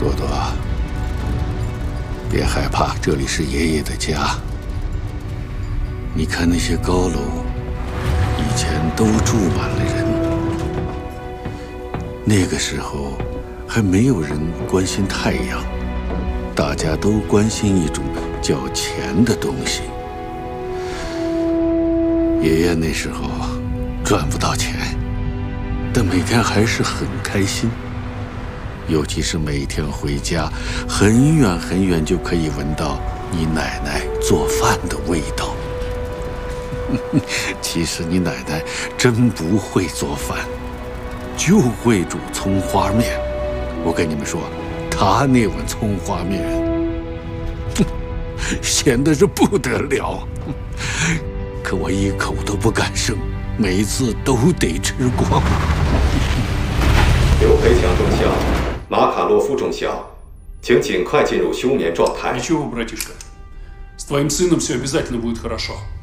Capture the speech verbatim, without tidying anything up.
多多，别害怕，这里是爷爷的家。你看那些高楼，以前都住满了人。那个时候还没有人关心太阳，大家都关心一种叫钱的东西。爷爷那时候赚不到钱，但每天还是很开心。尤其是每天回家，很远很远就可以闻到你奶奶做饭的味道。其实你奶奶真不会做饭，就会煮葱花面。我跟你们说，她那碗葱花面，咸的是不得了。可我一口都不敢剩，每一次都得吃光。 刘培强中校，马卡洛夫中校，请尽快进入休眠状态。 Ничего, братишка, с твоим сыном все обязательно будет хорошо.